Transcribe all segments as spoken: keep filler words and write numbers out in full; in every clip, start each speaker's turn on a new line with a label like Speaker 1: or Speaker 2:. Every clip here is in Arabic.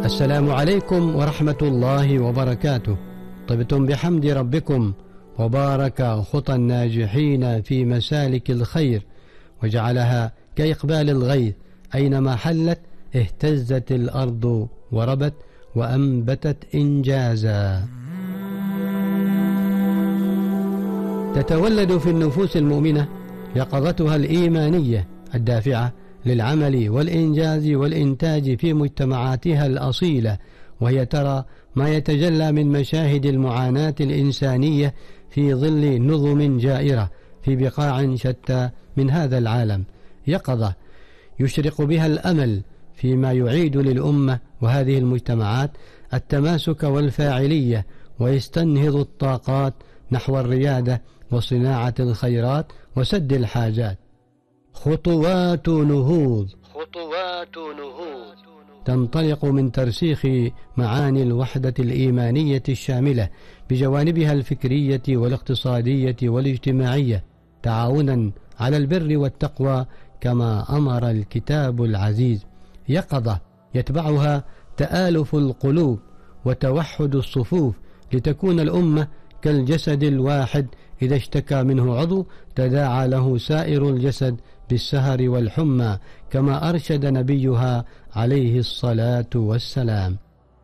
Speaker 1: السلام عليكم ورحمة الله وبركاته. طبتم بحمد ربكم، وبارك خطى الناجحين في مسالك الخير، وجعلها كإقبال الغيث، أينما حلت اهتزت الأرض وربت وأنبتت إنجازا. تتولد في النفوس المؤمنة يقظتها الإيمانية الدافعة للعمل والإنجاز والإنتاج في مجتمعاتها الأصيلة، وهي ترى ما يتجلى من مشاهد المعاناة الإنسانية في ظل نظم جائرة في بقاع شتى من هذا العالم، يقظة يشرق بها الأمل فيما يعيد للأمة وهذه المجتمعات التماسك والفاعلية، ويستنهض الطاقات نحو الريادة وصناعة الخيرات وسد الحاجات. خطوات نهوض خطوات نهوض تنطلق من ترسيخ معاني الوحدة الإيمانية الشاملة بجوانبها الفكرية والاقتصادية والاجتماعية، تعاونا على البر والتقوى كما أمر الكتاب العزيز. يقظة يتبعها تآلف القلوب وتوحد الصفوف، لتكون الأمة كالجسد الواحد، إذا اشتكى منه عضو تداعى له سائر الجسد بالسهر والحمى، كما أرشد نبيها عليه الصلاة والسلام.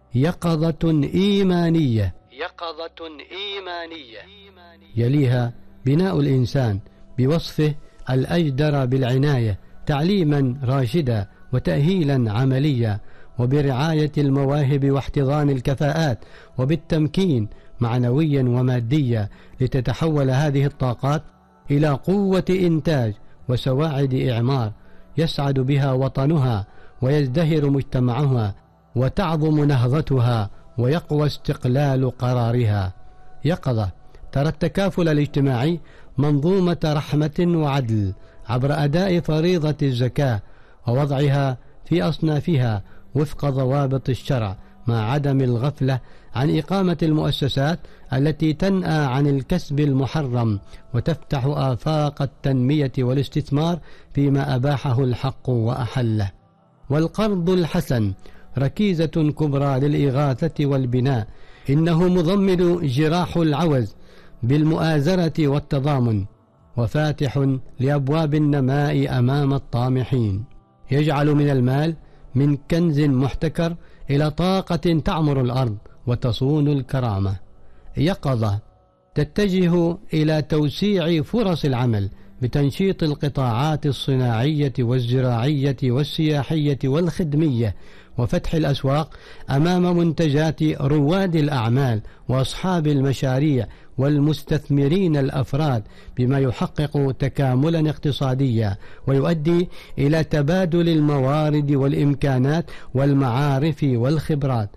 Speaker 1: يقظة إيمانية يقظة إيمانية يليها بناء الإنسان بوصفه الأجدر بالعناية، تعليما راشدا وتأهيلا عمليا، وبرعاية المواهب واحتضان الكفاءات، وبالتمكين معنويا وماديا، لتتحول هذه الطاقات إلى قوة إنتاج وسواعد إعمار يسعد بها وطنها ويزدهر مجتمعها وتعظم نهضتها ويقوى استقلال قرارها. يقظة ترى التكافل الاجتماعي منظومة رحمة وعدل عبر أداء فريضة الزكاة ووضعها في أصنافها وفق ضوابط الشرع، مع عدم الغفلة عن إقامة المؤسسات التي تنأى عن الكسب المحرم وتفتح آفاق التنمية والاستثمار فيما أباحه الحق وأحله. والقرض الحسن ركيزة كبرى للإغاثة والبناء، إنه مضمن جراح العوز بالمؤازرة والتضامن، وفاتح لأبواب النماء أمام الطامحين، يجعل من المال من كنز محتكر إلى طاقة تعمر الأرض وتصون الكرامة. يقظة تتجه إلى توسيع فرص العمل بتنشيط القطاعات الصناعية والزراعية والسياحية والخدمية، وفتح الأسواق أمام منتجات رواد الأعمال وأصحاب المشاريع والمستثمرين الأفراد، بما يحقق تكاملا اقتصاديا ويؤدي إلى تبادل الموارد والإمكانات والمعارف والخبرات.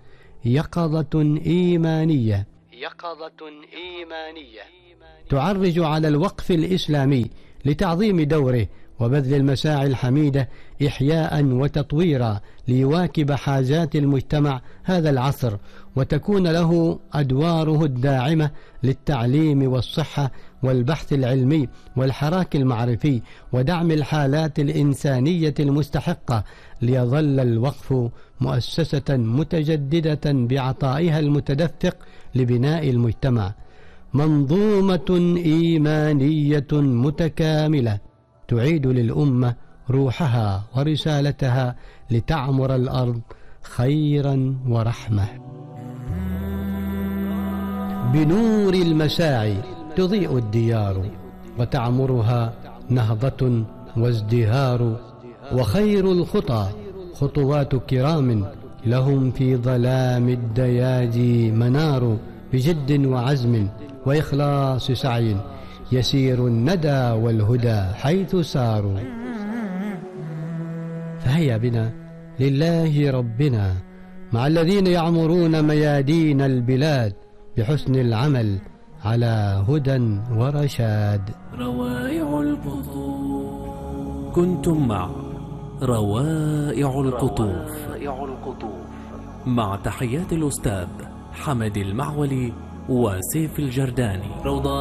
Speaker 1: يقظة إيمانية يقظة إيمانية تعرج على الوقف الإسلامي لتعظيم دوره وبذل المساعي الحميدة إحياء وتطويرا ليواكب حاجات المجتمع هذا العصر، وتكون له أدواره الداعمة للتعليم والصحة والبحث العلمي والحراك المعرفي ودعم الحالات الإنسانية المستحقة، ليظل الوقف مؤسسة متجددة بعطائها المتدفق لبناء المجتمع. منظومة إيمانية متكاملة تعيد للأمة روحها ورسالتها لتعمر الأرض خيرا ورحمة. بنور المساعي تضيء الديار، وتعمرها نهضة وازدهار، وخير الخطى خطوات كرام لهم في ظلام الدياجي منار، بجد وعزم وإخلاص سعي يسير الندى والهدى حيث ساروا. فهيا بنا لله ربنا مع الذين يعمرون ميادين البلاد بحسن العمل على هدى ورشاد.
Speaker 2: روائع القطوف. كنتم مع روائع القطوف مع تحيات الأستاذ حمد المعولي وسيف الجرداني. روضة